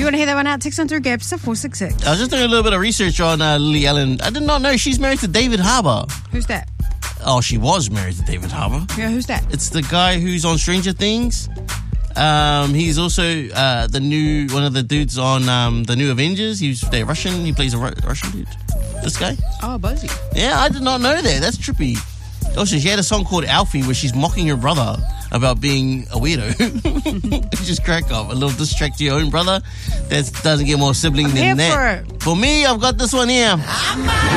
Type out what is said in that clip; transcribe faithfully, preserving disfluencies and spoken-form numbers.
want to hear that one out? Text on through Gapster four six six. I was just doing a little bit of research on uh, Lily Allen. I did not know she's married to David Harbour. Who's that? Oh, she was married to David Harbour. Yeah, who's that? It's the guy who's on Stranger Things. Um, he's also uh, the new one of the dudes on um, the new Avengers. He's the Russian. He plays a Ru- Russian dude. This guy. Oh, Buzzy. Yeah, I did not know that. That's trippy. Also, she had a song called Alfie where she's mocking her brother about being a weirdo. Just crack up. A little diss track to your own brother. That doesn't get more sibling I'm than here that. for it. For me, I've got this one here.